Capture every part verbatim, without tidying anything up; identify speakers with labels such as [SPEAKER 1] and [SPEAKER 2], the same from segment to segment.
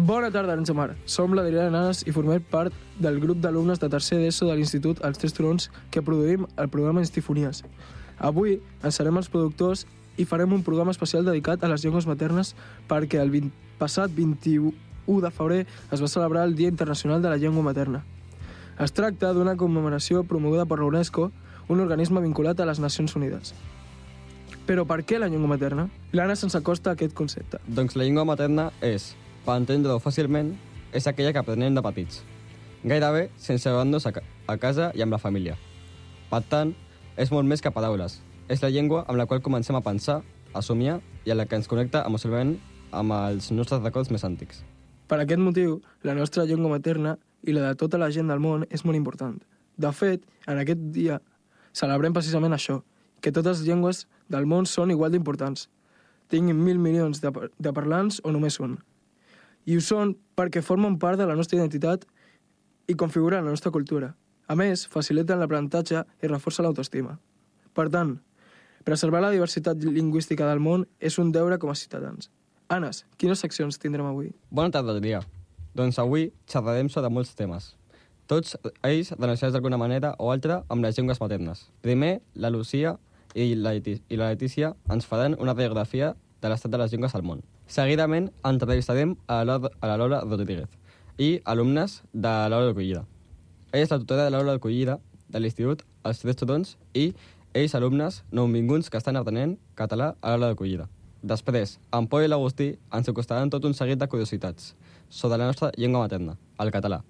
[SPEAKER 1] Bona tarda, Arenys de Mar. Som l'Adrià Nanes i formem part del grup d'alumnes de tercer d'ESO de l'Institut Els Tres Turons que produïm el programa Instifonies. Avui en serem els productors i farem un programa especial dedicat a les llengües maternes perquè el vint... passat vint-i-u de febrer es va celebrar el Dia Internacional de la Llengua Materna. Es tracta d'una commemoració promoguda per la UNESCO, un organisme vinculat a les Nacions Unides. Però per què la llengua materna? L'Anna se'ns acosta a aquest concepte.
[SPEAKER 2] Doncs la llengua materna és, per entendre-ho fàcilment, és aquella que aprenem de petits, gairebé sense veure-nos a, ca a casa i amb la família. Per tant, és molt més que paraules. És la llengua amb la qual comencem a pensar, a somiar i a la que ens connecta emocionalment amb els nostres records més antics.
[SPEAKER 1] Per aquest motiu, la nostra llengua materna i la de tota la gent del món és molt important. De fet, en aquest dia celebrem precisament això, que totes les llengües del món són igual d'importants. Tinguin mil milions de, de parlants o només un. I ho són perquè formen part de la nostra identitat i configuren la nostra cultura. A més, faciliten l'aprenentatge i reforça l'autoestima. Per tant, preservar la diversitat lingüística del món és un deure com a ciutadans. Anes, quines seccions tindrem avui?
[SPEAKER 2] Bona tarda, Adrià. Doncs avui xerrarem sobre molts temes. Tots ells relacionats d'alguna manera o altra amb les llengües maternes. Primer, la Lucía i la, i la Letícia ens faran una radiografia de l'estat de les llengües al món. Seguidament, entrevistarem a la Lola Rodríguez i alumnes de l'Aula d'Acollida. Ella és la tutora de l'Aula d'Acollida de l'Institut Els Tres Turons i ells alumnes nouvinguts que estan aprenent català a l'Aula d'Acollida. Després, en Pol i l'Agustí ens acostaran tot un seguit de curiositats sobre la nostra llengua materna, el català.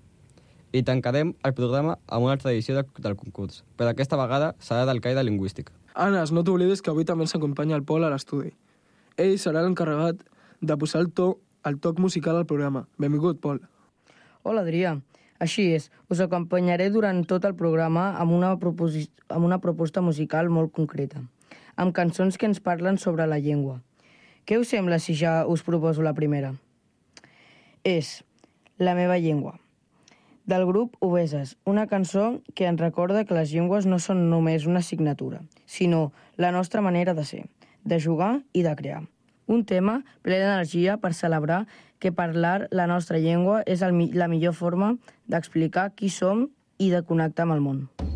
[SPEAKER 2] I tancarem el programa amb una altra edició del concurs, però aquesta vegada serà del caire lingüístic.
[SPEAKER 1] Anes, no t'oblidis que avui també ens acompanya el Pol a l'estudi. Ell serà l'encarregat de posar el, to, el toc musical al programa. Benvingut, Pol.
[SPEAKER 3] Hola, Adrià. Així és, us acompanyaré durant tot el programa amb una, amb una proposta musical molt concreta, amb cançons que ens parlen sobre la llengua. Què us sembla si ja us proposo la primera? És La meva llengua, del grup Obeses, una cançó que ens recorda que les llengües no són només una assignatura, sinó la nostra manera de ser, de jugar i de crear. Un tema ple d'energia per celebrar que parlar la nostra llengua és el, la millor forma d'explicar qui som i de connectar amb el món.